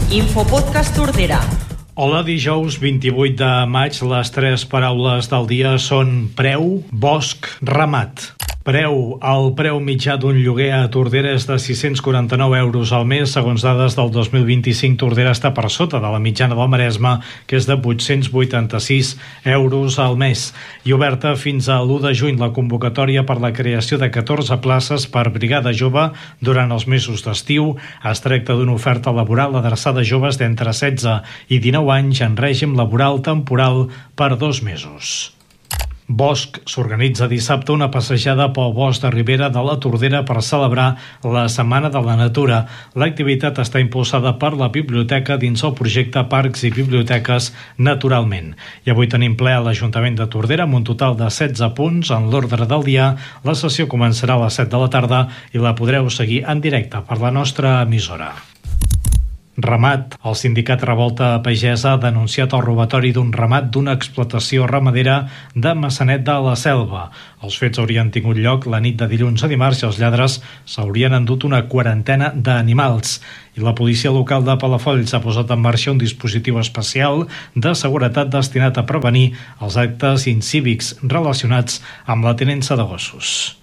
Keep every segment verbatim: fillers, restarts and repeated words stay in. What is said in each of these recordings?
Infopodcast Tordera. Hola, dijous vint-i-vuit de maig. Les tres paraules del dia són preu, bosc, ramat. Preu. El preu mitjà d'un lloguer a Tordera és de sis-cents quaranta-nou euros al mes. Segons dades del dos mil vint-i-cinc, Tordera està per sota de la mitjana del Maresme, que és de vuit-cents vuitanta-sis euros al mes. I oberta fins a l'u de juny la convocatòria per la creació de catorze places per brigada jove durant els mesos d'estiu. Es tracta d'una oferta laboral adreçada a joves d'entre setze i dinou anys en règim laboral temporal per dos mesos. Bosc. S'organitza dissabte una passejada pel bosc de Ribera de la Tordera per celebrar la Setmana de la Natura. L'activitat està impulsada per la biblioteca dins el projecte Parcs i Biblioteques Naturalment. I avui tenim ple a l'Ajuntament de Tordera amb un total de setze punts en l'ordre del dia. La sessió començarà a les set de la tarda i la podreu seguir en directe per la nostra emissora. Ramat. El sindicat Revolta Pagesa ha denunciat el robatori d'un ramat d'una explotació ramadera de Massanet de la Selva. Els fets haurien tingut lloc la nit de dilluns a dimarts i els lladres s'haurien endut una quarantena d'animals. I la policia local de Palafolls ha posat en marxa un dispositiu especial de seguretat destinat a prevenir els actes incívics relacionats amb la tinença de gossos.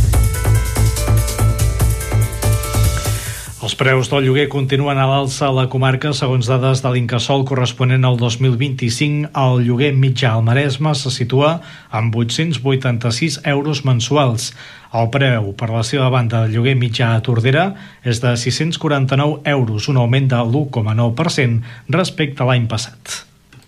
Els preus del lloguer continuen a l'alça a la comarca. Segons dades de l'Incasòl corresponent al dos mil vint-i-cinc, el lloguer mitjà al Maresme se situa en vuit-cents vuitanta-sis euros mensuals. El preu per la seva banda de lloguer mitjà a Tordera és de sis-cents quaranta-nou euros, un augment de l'u coma nou per cent respecte a l'any passat.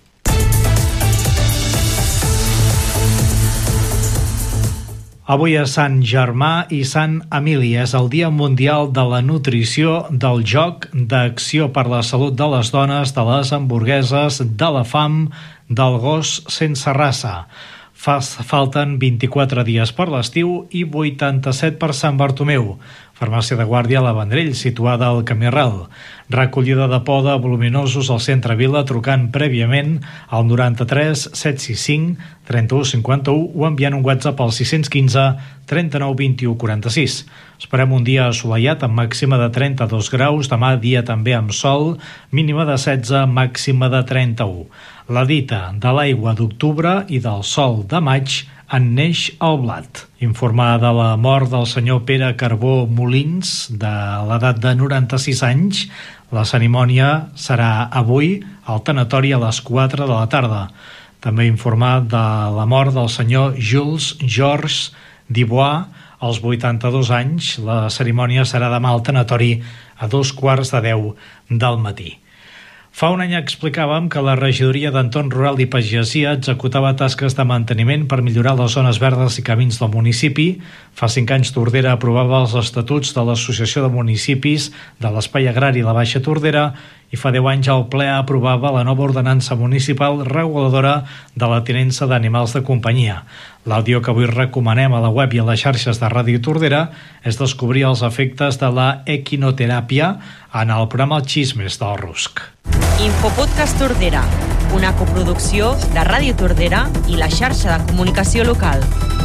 Avui és Sant Germà i Sant Emili. És el Dia Mundial de la Nutrició, del Joc, d'Acció per la Salut de les Dones, de les hamburgueses, de la fam, del gos sense raça. Falten vint-i-quatre dies per l'estiu i vuitanta-set per Sant Bartomeu. Farmàcia de Guàrdia a la Vendrell, situada al Camí Ral. Recollida de poda a voluminosos al centre Vila, trucant prèviament al noranta-tres set sis cinc trenta-u cinquanta-u o enviant un WhatsApp al sis quinze trenta-nou vint-i-u quaranta-sis. Esperem un dia assolellat amb màxima de trenta-dos graus, demà dia també amb sol, mínima de setze, màxima de trenta-u. La dita de l'aigua d'octubre i del sol de maig en neix el blat. Informar de la mort del senyor Pere Carbó Molins, de l'edat de noranta-sis anys. La cerimònia serà avui al tanatori a les quatre de la tarda. També informar de la mort del senyor Jules Georges Dubois, als vuitanta-dos anys. La cerimònia serà demà al tanatori a dos quarts de deu del matí. Fa un any explicàvem que la regidoria d'Entorn Rural i Pagesia executava tasques de manteniment per millorar les zones verdes i camins del municipi. Fa cinc anys Tordera aprovava els estatuts de l'Associació de Municipis de l'Espai Agrari La Baixa Tordera i fa deu anys el ple aprovava la nova ordenança municipal reguladora de la tinença d'animals de companyia. L'àudio que avui recomanem a la web i a les xarxes de Ràdio Tordera és descobrir els efectes de la equinoteràpia en el programa Xismes del Rusc. Infopodcast Tordera, una coproducció de Ràdio Tordera i la xarxa de comunicació local.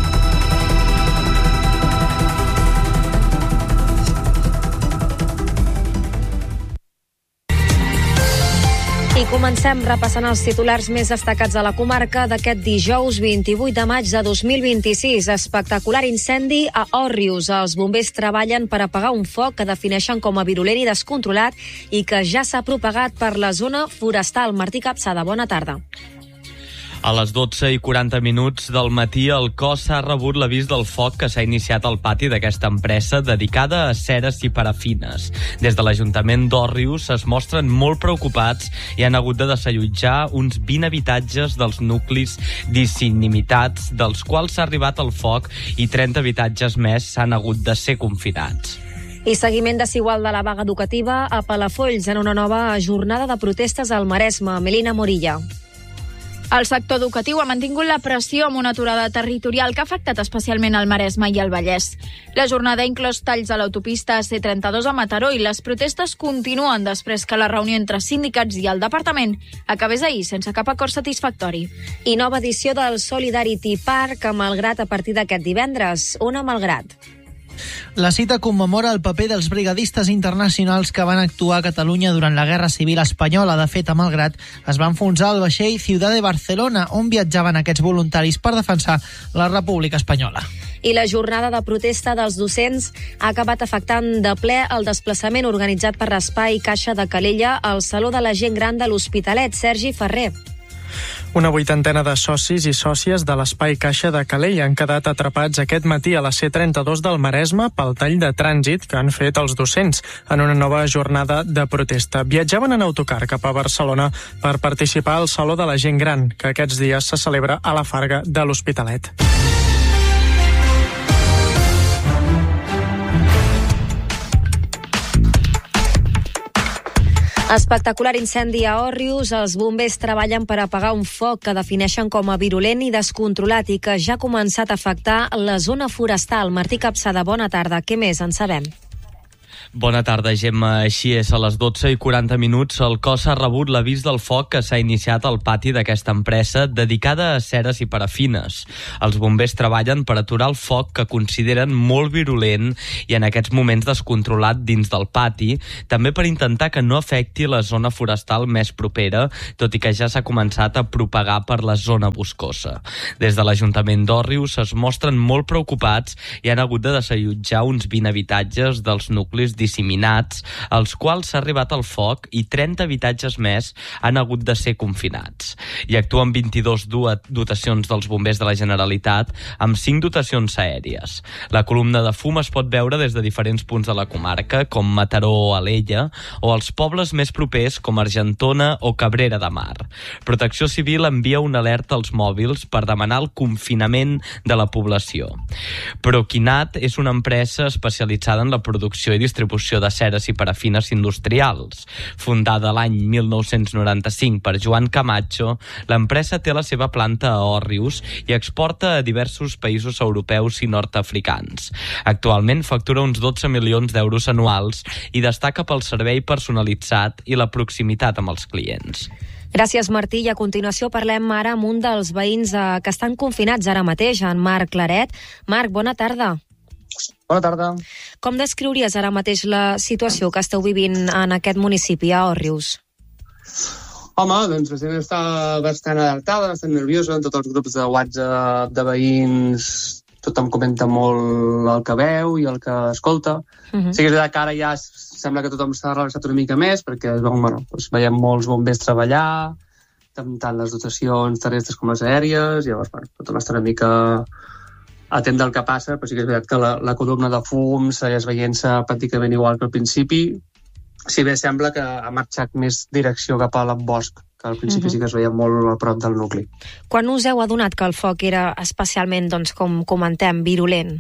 I comencem repassant els titulars més destacats de la comarca d'aquest dijous vint-i-vuit de maig de dos mil vint-i-sis. Espectacular incendi a Òrrius. Els bombers treballen per apagar un foc que defineixen com a virulent i descontrolat i que ja s'ha propagat per la zona forestal. Martí Capçada, bona tarda. A les dotze i quaranta minuts del matí, el cos ha rebut l'avís del foc que s'ha iniciat al pati d'aquesta empresa dedicada a ceres i parafines. Des de l'Ajuntament d'Òrrius es mostren molt preocupats i han hagut de desallotjar uns vint habitatges dels nuclis dissinimitats, dels quals s'ha arribat el foc, i trenta habitatges més s'han hagut de ser confinats. I seguiment desigual de la vaga educativa a Palafolls en una nova jornada de protestes al Maresme. Melina Morilla. El sector educatiu ha mantingut la pressió amb una aturada territorial que ha afectat especialment el Maresme i el Vallès. La jornada ha inclòs talls a l'autopista C trenta-dos a Mataró i les protestes continuen després que la reunió entre sindicats i el departament acabés ahir sense cap acord satisfactori. I nova edició del Solidarity Park a Malgrat a partir d'aquest divendres. On a Malgrat? La cita commemora el paper dels brigadistes internacionals que van actuar a Catalunya durant la Guerra Civil Espanyola. De fet, a Malgrat es va enfonsar el vaixell Ciudad de Barcelona, on viatjaven aquests voluntaris per defensar la República Espanyola. I la jornada de protesta dels docents ha acabat afectant de ple el desplaçament organitzat per l'Espai Caixa de Calella al Saló de la Gent Gran de l'Hospitalet. Sergi Ferrer. Una vuitantena de socis i sòcies de l'Espai Caixa de Calella han quedat atrapats aquest matí a la C trenta-dos del Maresme pel tall de trànsit que han fet els docents en una nova jornada de protesta. Viatjaven en autocar cap a Barcelona per participar al Saló de la Gent Gran, que aquests dies se celebra a la Farga de l'Hospitalet. Espectacular incendi a Òrrius. Els bombers treballen per apagar un foc que defineixen com a virulent i descontrolat i que ja ha començat a afectar la zona forestal. Martí Capçada, bona tarda. Què més en sabem? Bona tarda, Gemma. Així és, a les dotze i quaranta minuts el cos ha rebut l'avís del foc que s'ha iniciat al pati d'aquesta empresa dedicada a ceres i parafines. Els bombers treballen per aturar el foc que consideren molt virulent i en aquests moments descontrolat dins del pati, també per intentar que no afecti la zona forestal més propera, tot i que ja s'ha començat a propagar per la zona boscosa. Des de l'Ajuntament d'Òrrius es mostren molt preocupats i han hagut de desallotjar uns vint habitatges dels nuclis disseminats, als quals s'ha arribat el foc i trenta habitatges més han hagut de ser confinats. Hi actuen vint-i-dos dotacions dels bombers de la Generalitat amb cinc dotacions aèries. La columna de fum es pot veure des de diferents punts de la comarca, com Mataró o Alella, o els pobles més propers com Argentona o Cabrera de Mar. Protecció Civil envia una alerta als mòbils per demanar el confinament de la població. Proquinat és una empresa especialitzada en la producció i distribució de ceres i parafines industrials. Fundada l'any mil nou-cents noranta-cinc per Joan Camacho, l'empresa té la seva planta a Òrrius i exporta a diversos països europeus i nord-africans. Actualment factura uns dotze milions d'euros anuals i destaca pel servei personalitzat i la proximitat amb els clients. Gràcies, Martí. I a continuació parlem ara amb un dels veïns eh, que estan confinats ara mateix, en Marc Claret. Marc, bona tarda. Bona tarda. Com descriuries ara mateix la situació que esteu vivint en aquest municipi, a Òrrius? Home, doncs la gent està bastant alertada, bastant nerviosa, en tots els grups de WhatsApp de veïns, tothom comenta molt el que veu i el que escolta. Uh-huh. Sí que és veritat que ara ja sembla que tothom s'ha relaxat una mica més, perquè bueno, doncs veiem molts bombers treballar, tant les dotacions terrestres com les aèries, llavors bueno, tothom està una mica atent del que passa, però sí que és veritat que la, la columna de fum segueix veient-se pràcticament igual que al principi, si bé sembla que ha marxat més direcció cap al bosc, que al principi uh-huh. sí que es veia molt a prop del nucli. Quan us heu adonat que el foc era especialment, doncs, com comentem, virulent?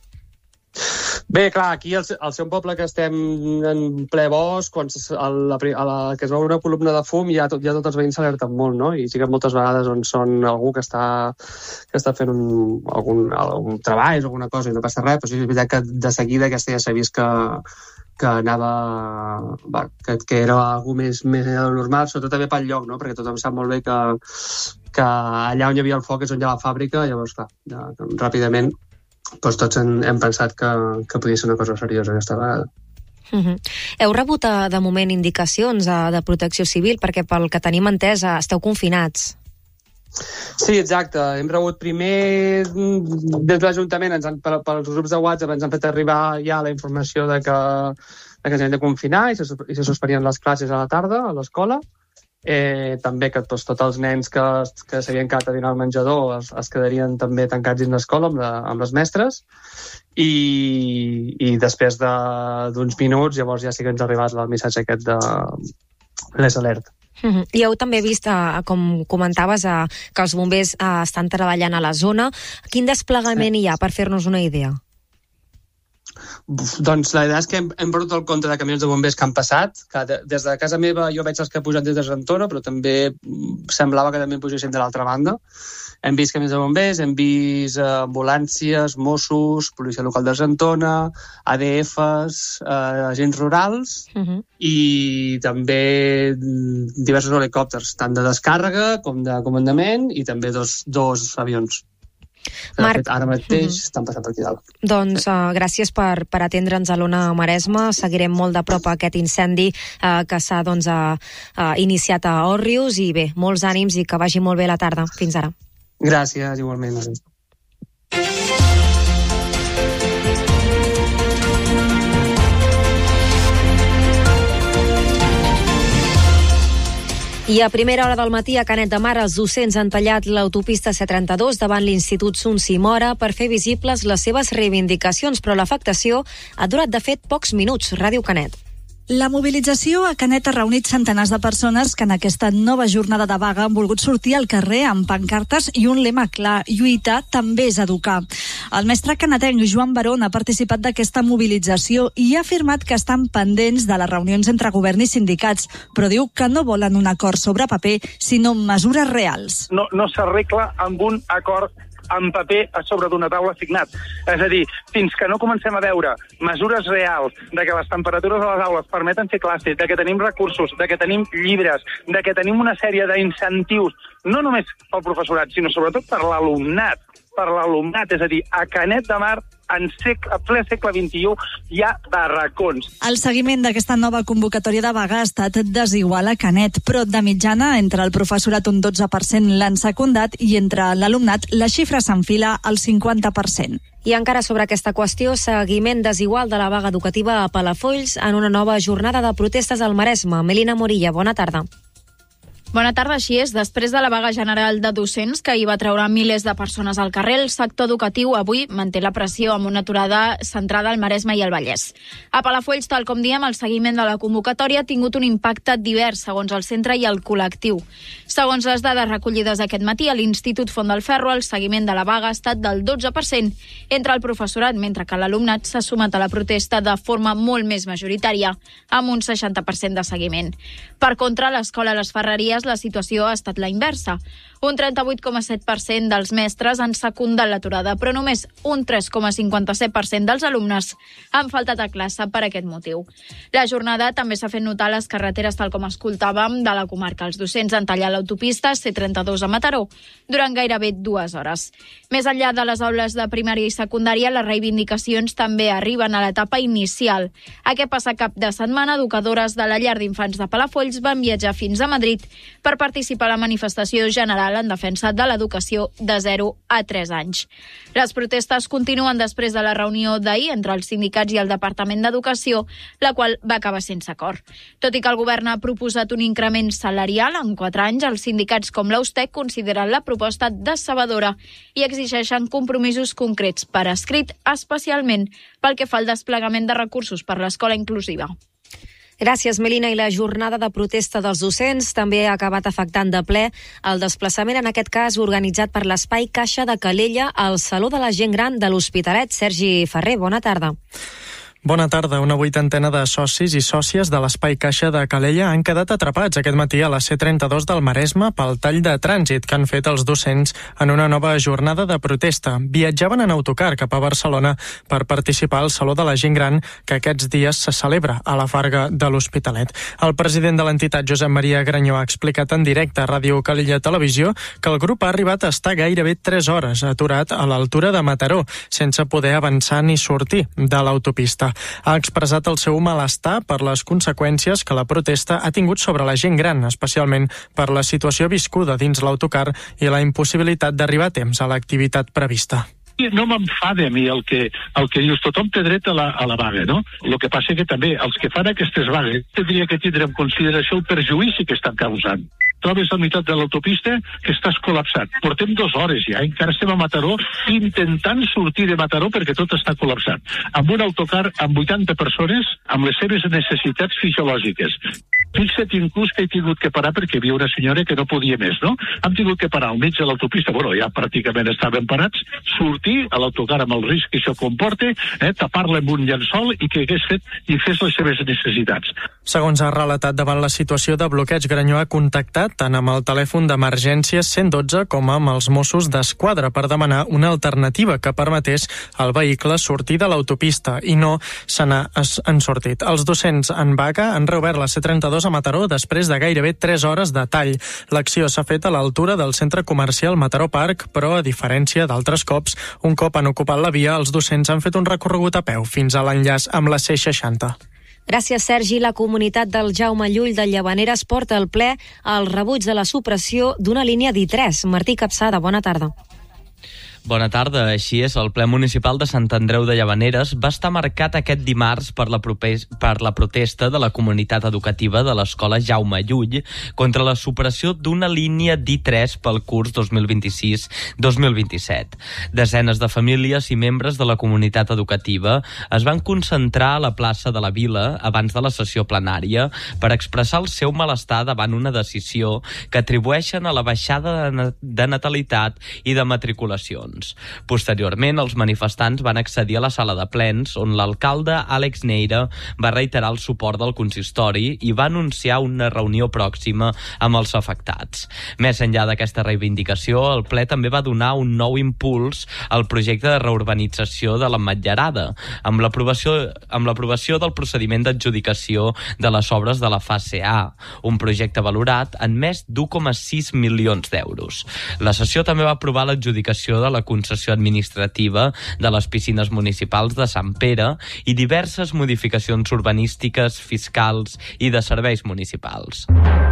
Bé, clar, aquí al, al seu poble que estem en ple bosc, quan a la, a la, que es veu una columna de fum, ja, tot, ja tots els veïns s'alerten molt, no? I sí que moltes vegades on són algú que està, que està fent un, algun, algun treball o alguna cosa i no passa res, però sí que és veritat que de seguida aquesta ja s'ha vist que, que anava, va, que, que era algú més, més normal, sobretot també pel lloc, no? Perquè tothom sap molt bé que, que allà on hi havia el foc és on hi ha la fàbrica, llavors, clar, ja, ràpidament doncs tots hem, hem pensat que, que podia ser una cosa seriosa aquesta vegada. Uh-huh. Heu rebut de moment indicacions de Protecció Civil perquè pel que tenim entès esteu confinats? Sí, exacte. Hem rebut primer des de l'Ajuntament, ens han, pels grups de WhatsApp ens han fet arribar ja la informació de que, de que ens hem de confinar i se, i se suspenien les classes a la tarda a l'escola. Eh, també que tots, tots els nens que, que s'havien quedat a dinar al menjador es, es quedarien també tancats dins l'escola amb, la, amb les mestres i, i després d'uns de, minuts llavors ja sí que ens ha arribat el missatge aquest de les alert. Uh-huh. I heu també vist, uh, com comentaves, uh, que els bombers uh, estan treballant a la zona. Quin desplegament sí. hi ha per fer-nos una idea? Doncs la idea és que hem, hem perdut el compte de camions de bombers que han passat, que de, des de casa meva jo veig els que han pujat des d'Argentona, però també semblava que també pugessin de l'altra banda. Hem vist camions de bombers, hem vist eh, ambulàncies, Mossos, policia local d'Argentona, A D Fs, eh, agents rurals uh-huh. i també diversos helicòpters, tant de descàrrega com de comandament i també dos, dos avions. Marc, fet, ara mateix uh-huh. estan passant per aquí dalt. Doncs uh, gràcies per, per atendre'ns a l'Ona Maresma. Seguirem molt de prop aquest incendi uh, que s'ha doncs, uh, uh, iniciat a Òrrius i bé, molts ànims i que vagi molt bé la tarda. Fins ara. Gràcies, igualment. I a primera hora del matí a Canet de Mar els docents han tallat l'autopista C trenta-dos davant l'Institut Son-Simora per fer visibles les seves reivindicacions, però l'afectació ha durat de fet pocs minuts. Ràdio Canet. La mobilització a Canet ha reunit centenars de persones que en aquesta nova jornada de vaga han volgut sortir al carrer amb pancartes i un lema clar: lluitar també és educar. El mestre canetenc Joan Barón ha participat d'aquesta mobilització i ha afirmat que estan pendents de les reunions entre govern i sindicats, però diu que no volen un acord sobre paper, sinó mesures reals. No, no s'arregla amb un acord en paper a sobre d'una taula signat. És a dir, fins que no comencem a veure mesures reals de que les temperatures de les aules permeten fer classe, de que tenim recursos, de que tenim llibres, de que tenim una sèrie d'incentius, no només pel professorat, sinó sobretot per l'alumnat, per l'alumnat, és a dir, a Canet de Mar, en sec, a ple segle vint-i-u, hi ha barracons. El seguiment d'aquesta nova convocatòria de vaga ha estat desigual a Canet, però de mitjana, entre el professorat un dotze per cent l'han secundat i entre l'alumnat la xifra s'enfila al cinquanta per cent. I encara sobre aquesta qüestió, seguiment desigual de la vaga educativa a Palafolls en una nova jornada de protestes al Maresme. Melina Morilla, bona tarda. Bona tarda, així és. Després de la vaga general de docents que hi va treure milers de persones al carrer, el sector educatiu avui manté la pressió amb una aturada centrada al Maresme i al Vallès. A Palafolls, tal com diem, el seguiment de la convocatòria ha tingut un impacte divers segons el centre i el col·lectiu. Segons les dades recollides aquest matí a l'Institut Font del Ferro, el seguiment de la vaga ha estat del dotze per cent entre el professorat, mentre que l'alumnat s'ha sumat a la protesta de forma molt més majoritària, amb un seixanta per cent de seguiment. Per contra, a l'escola Les Ferreries la situació ha estat la inversa. Un trenta-vuit coma set per cent dels mestres han secundat l'aturada, però només un tres coma cinquanta-set per cent dels alumnes han faltat a classe per aquest motiu. La jornada també s'ha fet notar a les carreteres, tal com escoltàvem, de la comarca. Els docents han tallat l'autopista C trenta-dos a Mataró durant gairebé dues hores. Més enllà de les aules de primària i secundària, les reivindicacions també arriben a l'etapa inicial. Aquest passat cap de setmana, educadores de la llar d'infants de Palafolls van viatjar fins a Madrid per participar a la manifestació general en defensa de l'educació de zero a tres anys. Les protestes continuen després de la reunió d'ahir entre els sindicats i el Departament d'Educació, la qual va acabar sense acord. Tot i que el govern ha proposat un increment salarial en quatre anys, els sindicats com l'Austec consideren la proposta decebedora i exigeixen compromisos concrets per escrit, especialment pel que fa al desplegament de recursos per l'escola inclusiva. Gràcies, Melina. I la jornada de protesta dels docents també ha acabat afectant de ple el desplaçament, en aquest cas organitzat per l'Espai Caixa de Calella al Saló de la Gent Gran de l'Hospitalet. Sergi Ferrer, bona tarda. Bona tarda. Una vuitantena de socis i sòcies de l'Espai Caixa de Calella han quedat atrapats aquest matí a la C trenta-dos del Maresme pel tall de trànsit que han fet els docents en una nova jornada de protesta. Viatjaven en autocar cap a Barcelona per participar al Saló de la Gent Gran que aquests dies se celebra a la Farga de l'Hospitalet. El president de l'entitat, Josep Maria Granyó, ha explicat en directe a Ràdio Calella Televisió que el grup ha arribat a estar gairebé tres hores aturat a l'altura de Mataró, sense poder avançar ni sortir de l'autopista. Ha expressat el seu malestar per les conseqüències que la protesta ha tingut sobre la gent gran, especialment per la situació viscuda dins l'autocar i la impossibilitat d'arribar a temps a l'activitat prevista. No m'enfada a mi el que, el que dius, tothom té dret a la, a la vaga, no? El que passa que també els que fan aquestes vagues tindria que tindre en consideració el perjuïci que estan causant. Trobes a meitat de l'autopista que estàs col·lapsat. Portem dues hores ja, encara estem a Mataró intentant sortir de Mataró perquè tot està col·lapsat. Amb un autocar amb vuitanta persones amb les seves necessitats fisiològiques. Fixa't inclús que he tingut que parar perquè hi havia una senyora que no podia més, no? Hem tingut que parar al mig de l'autopista, bueno, ja pràcticament estaven parats, sortir a l'autocar amb el risc que això comporta, eh, tapar-la amb un llençol i que hagués fet i fes les seves necessitats. Segons ha relatat, davant la situació de bloqueig, Granyó ha contactat tant amb el telèfon d'emergències cent dotze com amb els Mossos d'Esquadra per demanar una alternativa que permetés al vehicle sortir de l'autopista i no se n'ha en sortit. Els docents en vaga han reobert la C trenta-dos a Mataró després de gairebé tres hores de tall. L'acció s'ha fet a l'altura del centre comercial Mataró Park, però a diferència d'altres cops, un cop han ocupat la via, els docents han fet un recorregut a peu fins a l'enllaç amb la C seixanta. Gràcies, Sergi. La comunitat del Jaume Llull de Llavaneres porta al ple el rebuig de la supressió d'una línia d'I tres. Martí Capçada, bona tarda. Bona tarda. Així és, el ple municipal de Sant Andreu de Llavaneres va estar marcat aquest dimarts per la, propes, per la protesta de la comunitat educativa de l'escola Jaume Llull contra la supressió d'una línia d'I tres pel curs dos mil vint-i-sis dos mil vint-i-set. Desenes de famílies i membres de la comunitat educativa es van concentrar a la plaça de la Vila abans de la sessió plenària per expressar el seu malestar davant una decisió que atribueixen a la baixada de natalitat i de matriculacions. Posteriorment, els manifestants van accedir a la sala de plens, on l'alcalde Àlex Neira va reiterar el suport del consistori i va anunciar una reunió pròxima amb els afectats. Més enllà d'aquesta reivindicació, el ple també va donar un nou impuls al projecte de reurbanització de l'Ametllерada, amb l'aprovació amb l'aprovació del procediment d'adjudicació de les obres de la fase A, un projecte valorat en més d'u coma sis milions d'euros. La sessió també va aprovar l'adjudicació de la concessió administrativa de les piscines municipals de Sant Pere i diverses modificacions urbanístiques, fiscals i de serveis municipals.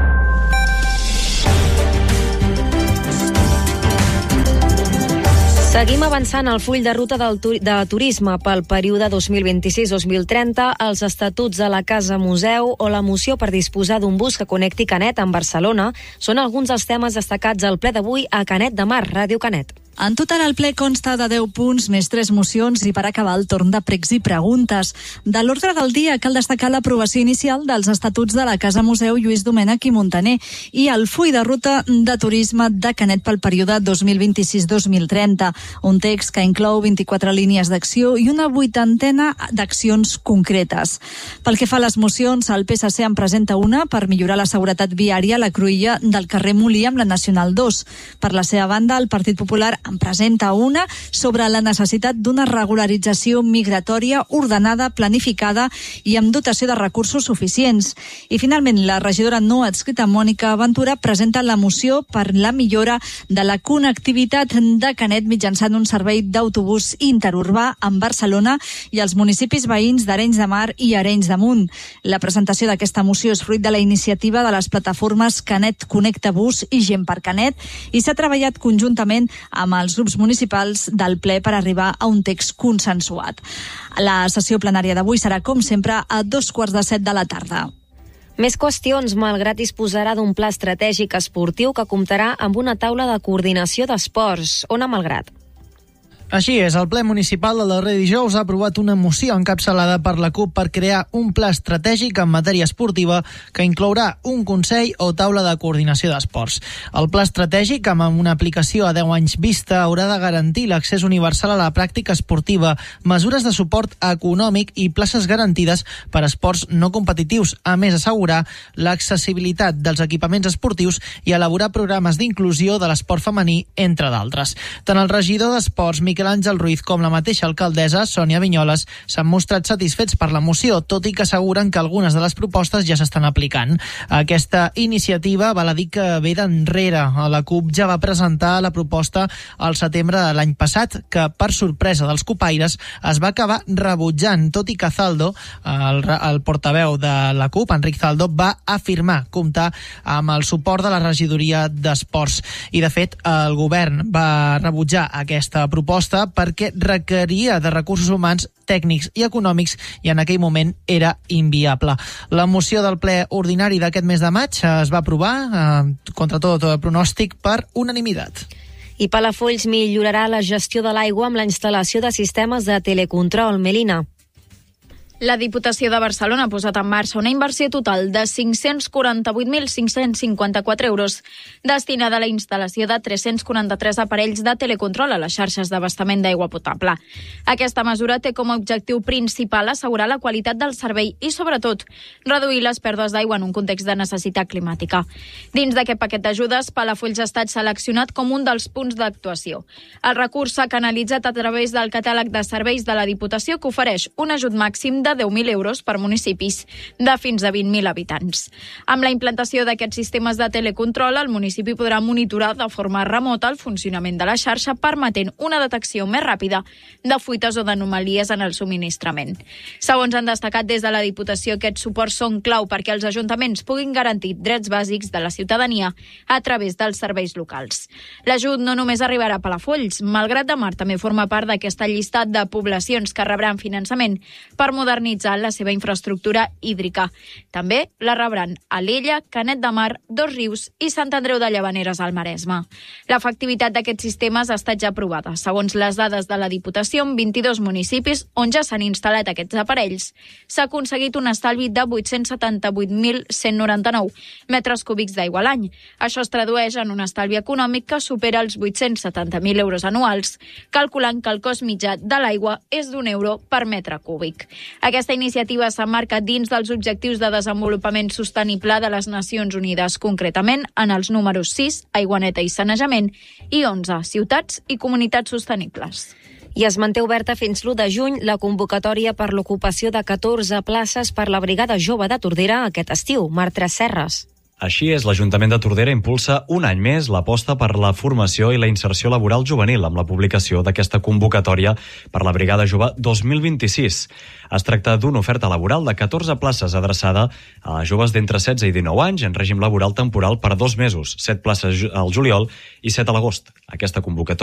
Seguim avançant al full de ruta del tu de turisme pel període dos mil vint-i-sis dos mil trenta, els estatuts de la Casa Museu o la moció per disposar d'un bus que connecti Canet amb Barcelona són alguns dels temes destacats al ple d'avui a Canet de Mar, Ràdio Canet. En total, el ple consta de deu punts, més tres mocions i per acabar el torn de pregs i preguntes. De l'ordre del dia cal destacar l'aprovació inicial dels estatuts de la Casa Museu Lluís Domènech i Montaner i el full de ruta de turisme de Canet pel període dos mil vint-i-sis dos mil trenta, un text que inclou vint-i-quatre línies d'acció i una vuitantena d'accions concretes. Pel que fa a les mocions, el P S C en presenta una per millorar la seguretat viària a la cruïlla del carrer Molí amb la Nacional dos. Per la seva banda, el Partit Popular en presenta una sobre la necessitat d'una regularització migratòria ordenada, planificada i amb dotació de recursos suficients. I finalment, la regidora no adscrita Mònica Ventura presenta la moció per la millora de la connectivitat de Canet mitjançant un servei d'autobús interurbà amb Barcelona i els municipis veïns d'Arenys de Mar i Arenys de Munt. La presentació d'aquesta moció és fruit de la iniciativa de les plataformes Canet Connecta Bus i Gent per Canet i s'ha treballat conjuntament amb els grups municipals del ple per arribar a un text consensuat. La sessió plenària d'avui serà, com sempre, a dos quarts de set de la tarda. Més qüestions. Malgrat disposarà d'un pla estratègic esportiu que comptarà amb una taula de coordinació d'esports. Ona Malgrat. Així és, el ple municipal del darrer dijous ha aprovat una moció encapçalada per la CUP per crear un pla estratègic en matèria esportiva que inclourà un consell o taula de coordinació d'esports. El pla estratègic, amb una aplicació a deu anys vista, haurà de garantir l'accés universal a la pràctica esportiva, mesures de suport econòmic i places garantides per a esports no competitius, a més assegurar l'accessibilitat dels equipaments esportius i elaborar programes d'inclusió de l'esport femení, entre d'altres. Tant el regidor d'Esports, Miquel Àngel Ruiz, com la mateixa alcaldessa, Sònia Vinyoles, s'han mostrat satisfets per la moció, tot i que asseguren que algunes de les propostes ja s'estan aplicant. Aquesta iniciativa val a dir que ve d'enrere. La CUP ja va presentar la proposta al setembre de l'any passat, que per sorpresa dels copaires es va acabar rebutjant, tot i que Zaldo, el, el portaveu de la CUP, Enric Zaldo, va afirmar comptar amb el suport de la regidoria d'Esports. I, de fet, el govern va rebutjar aquesta proposta perquè requeria de recursos humans, tècnics i econòmics i en aquell moment era inviable. La moció del ple ordinari d'aquest mes de maig es va aprovar, eh, contra tot el pronòstic, per unanimitat. I Palafolls millorarà la gestió de l'aigua amb la instal·lació de sistemes de telecontrol. Melina. La Diputació de Barcelona ha posat en marxa una inversió total de cinc-cents quaranta-vuit mil cinc-cents cinquanta-quatre euros destinada a la instal·lació de tres-cents quaranta-tres aparells de telecontrol a les xarxes d'abastament d'aigua potable. Aquesta mesura té com a objectiu principal assegurar la qualitat del servei i, sobretot, reduir les pèrdues d'aigua en un context de necessitat climàtica. Dins d'aquest paquet d'ajudes, Palafolls ha estat seleccionat com un dels punts d'actuació. El recurs s'ha canalitzat a través del catàleg de serveis de la Diputació, que ofereix un ajut màxim de deu mil euros per municipis de fins a vint mil habitants. Amb la implantació d'aquests sistemes de telecontrol, el municipi podrà monitorar de forma remota el funcionament de la xarxa, permetent una detecció més ràpida de fuites o d'anomalies en el subministrament. Segons han destacat des de la Diputació, aquests suports són clau perquè els ajuntaments puguin garantir drets bàsics de la ciutadania a través dels serveis locals. L'ajut no només arribarà a Palafolls. Malgrat de Mar també forma part d'aquesta llista de poblacions que rebran finançament per modernitzar la seva infraestructura hídrica. També la rebran Alella, Canet de Mar, Dos Rius i Sant Andreu de Llavaneres al Maresme. L'efectivitat d'aquests sistemes ha estat ja aprovada. Segons les dades de la Diputació, en vint-i-dos municipis on ja s'han instal·lat aquests aparells, s'ha aconseguit un estalvi de vuit-cents setanta-vuit mil cent noranta-nou metres cúbics d'aigua a l'any. Això es tradueix en un estalvi econòmic que supera els vuit-cents setanta mil euros anuals, calculant que el cost mitjà de l'aigua és d'un euro per metre cúbic. Aquesta iniciativa s'emmarca dins dels Objectius de Desenvolupament Sostenible de les Nacions Unides, concretament en els números sis, aigua neta i sanejament, i onze, ciutats i comunitats sostenibles. I es manté oberta fins l'u de juny la convocatòria per l'ocupació de catorze places per la Brigada Jove de Tordera aquest estiu. Marta Serres. Així és, l'Ajuntament de Tordera impulsa un any més l'aposta per la formació i la inserció laboral juvenil amb la publicació d'aquesta convocatòria per la Brigada Jove dos mil vint-i-sis. Es tracta d'una oferta laboral de catorze places adreçada a joves d'entre setze i dinou anys en règim laboral temporal per dos mesos, set places al juliol i set a l'agost. Aquesta convocatòria